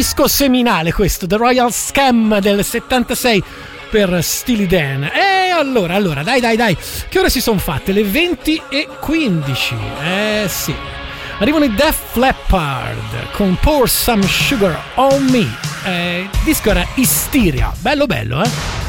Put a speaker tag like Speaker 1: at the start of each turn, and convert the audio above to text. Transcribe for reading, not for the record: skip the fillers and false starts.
Speaker 1: disco seminale questo, The Royal Scam del 76 per Steely Dan. E allora, dai, che ore si sono fatte? Le 20:15. Sì. Arrivano i Def Leppard con Pour Some Sugar on Me. Il disco era Hysteria, bello, eh?